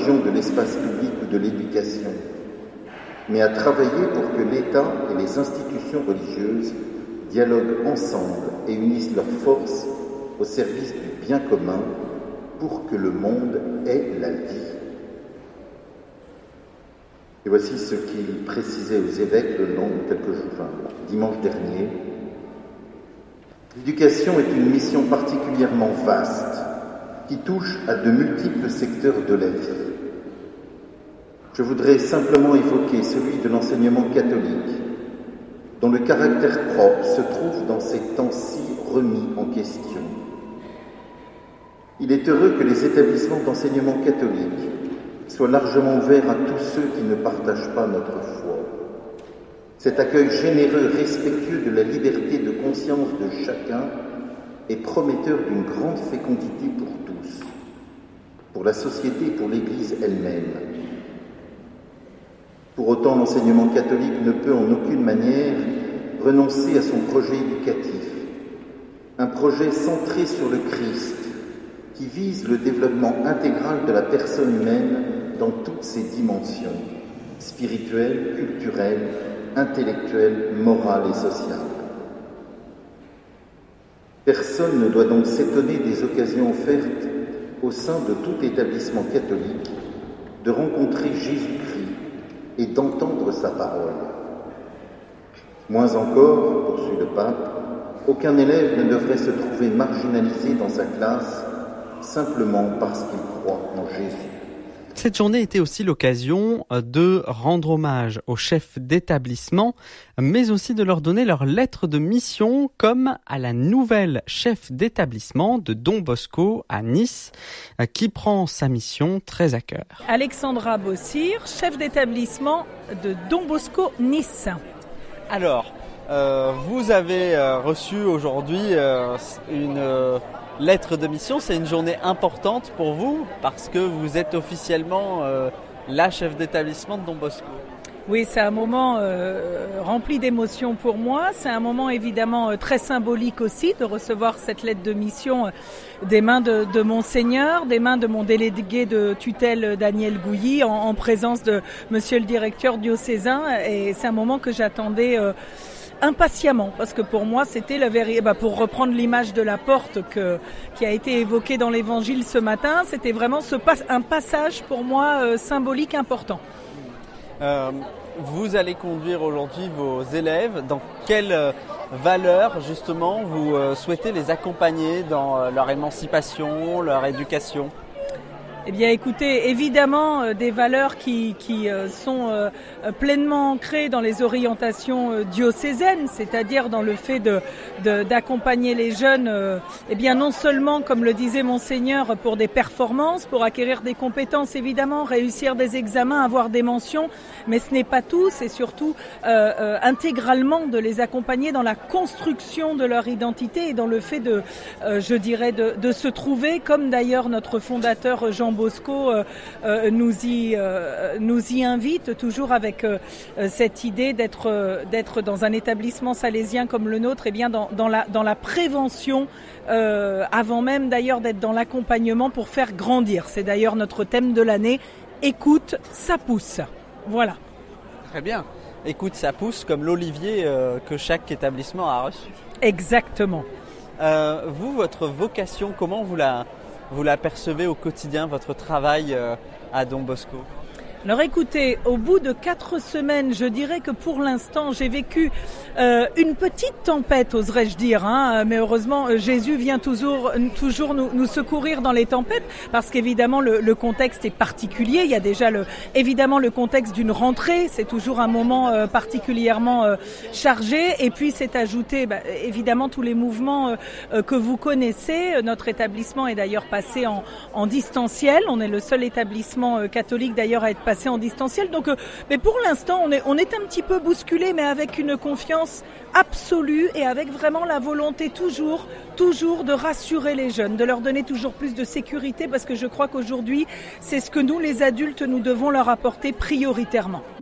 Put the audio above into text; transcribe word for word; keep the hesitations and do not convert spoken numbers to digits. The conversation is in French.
région de l'espace public ou de l'éducation, mais à travailler pour que l'État et les institutions religieuses dialoguent ensemble et unissent leurs forces au service du bien commun pour que le monde ait la vie. Et voici ce qu'il précisait aux évêques le long de quelques jours, enfin, dimanche dernier. L'éducation est une mission particulièrement vaste qui touche à de multiples secteurs de la vie. Je voudrais simplement évoquer celui de l'enseignement catholique, dont le caractère propre se trouve dans ces temps-ci remis en question. Il est heureux que les établissements d'enseignement catholique soient largement ouverts à tous ceux qui ne partagent pas notre foi. Cet accueil généreux, respectueux de la liberté de conscience de chacun est prometteur d'une grande fécondité pour tous, pour la société et pour l'Église elle-même. Pour autant, l'enseignement catholique ne peut en aucune manière renoncer à son projet éducatif, un projet centré sur le Christ, qui vise le développement intégral de la personne humaine dans toutes ses dimensions, spirituelles, culturelles, intellectuelles, morales et sociales. Personne ne doit donc s'étonner des occasions offertes au sein de tout établissement catholique de rencontrer Jésus-Christ et d'entendre sa parole. Moins encore, poursuit le pape, aucun élève ne devrait se trouver marginalisé dans sa classe simplement parce qu'il croit en Jésus. Cette journée était aussi l'occasion de rendre hommage aux chefs d'établissement, mais aussi de leur donner leur lettre de mission, comme à la nouvelle chef d'établissement de Don Bosco à Nice, qui prend sa mission très à cœur. Alexandra Bossir, chef d'établissement de Don Bosco Nice. Alors, euh, vous avez euh, reçu aujourd'hui euh, une... Euh, lettre de mission, c'est une journée importante pour vous parce que vous êtes officiellement euh, la chef d'établissement de Don Bosco. Oui, c'est un moment euh, rempli d'émotions pour moi. C'est un moment évidemment euh, très symbolique aussi de recevoir cette lettre de mission euh, des mains de, de Monseigneur, des mains de mon délégué de tutelle Daniel Gouilly en, en présence de Monsieur le directeur diocésain. Et c'est un moment que j'attendais euh, impatiemment, parce que pour moi c'était la vérité. Bah, pour reprendre l'image de la porte que, qui a été évoquée dans l'évangile ce matin, c'était vraiment ce pas, un passage pour moi euh, symbolique important. Euh, vous allez conduire aujourd'hui vos élèves. Dans quelles euh, valeurs justement vous euh, souhaitez les accompagner dans euh, leur émancipation, leur éducation ? Eh bien, écoutez, évidemment, euh, des valeurs qui, qui euh, sont euh, pleinement ancrées dans les orientations euh, diocésaines, c'est-à-dire dans le fait de, de, d'accompagner les jeunes, euh, eh bien, non seulement, comme le disait Monseigneur, pour des performances, pour acquérir des compétences, évidemment, réussir des examens, avoir des mentions, mais ce n'est pas tout, c'est surtout euh, euh, intégralement de les accompagner dans la construction de leur identité et dans le fait de, euh, je dirais, de, de se trouver, comme d'ailleurs notre fondateur Jean Bosco euh, euh, nous y euh, nous y invite toujours avec euh, cette idée d'être euh, d'être dans un établissement salésien comme le nôtre, et bien dans dans la dans la prévention euh, avant même d'ailleurs d'être dans l'accompagnement pour faire grandir. C'est d'ailleurs notre thème de l'année. Écoute, ça pousse. Voilà. Très bien. Écoute, ça pousse comme l'olivier euh, que chaque établissement a reçu. Exactement. Euh, vous, votre vocation, comment vous la Vous la percevez au quotidien, votre travail à Don Bosco ? Alors écoutez, au bout de quatre semaines, je dirais que pour l'instant, j'ai vécu euh, une petite tempête, oserais-je dire. Hein, mais heureusement, Jésus vient toujours, toujours nous, nous secourir dans les tempêtes, parce qu'évidemment, le, le contexte est particulier. Il y a déjà le, évidemment le contexte d'une rentrée. C'est toujours un moment euh, particulièrement euh, chargé. Et puis, c'est ajouté, bah, évidemment, tous les mouvements euh, que vous connaissez. Notre établissement est d'ailleurs passé en, en distanciel. On est le seul établissement euh, catholique d'ailleurs à être passé en distanciel. Donc, euh, mais pour l'instant, on est, on est un petit peu bousculé, mais avec une confiance absolue et avec vraiment la volonté toujours, toujours de rassurer les jeunes, de leur donner toujours plus de sécurité, parce que je crois qu'aujourd'hui, c'est ce que nous, les adultes, nous devons leur apporter prioritairement.